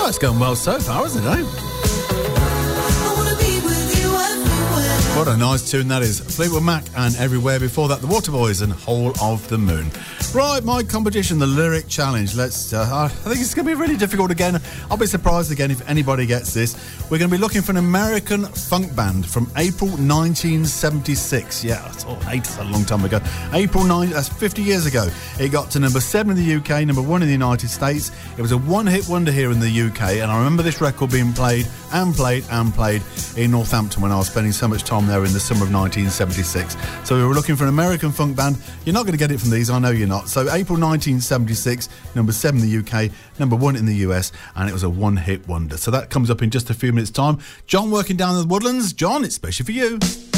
Oh, it's going well so far, isn't it, eh? What a nice tune that is. Fleetwood Mac and Everywhere. Before that, the Waterboys and Whole of the Moon. Right, my competition, the Lyric Challenge. I think it's going to be really difficult again. I'll be surprised again if anybody gets this. We're going to be looking for an American funk band from April 1976. Yeah, that's a long time ago. That's 50 years ago. It got to number 7 in the UK, number 1 in the United States. It was a one-hit wonder here in the UK, and I remember this record being played and played and played in Northampton when I was spending so much time there in the summer of 1976. So we were looking for an American funk band. You're not going to get it from these, I know you're not. So April 1976, number 7 in the UK, number 1 in the US, and it was a one-hit wonder. So that comes up in just a few minutes' time. John working down in the Woodlands. John, it's special for you.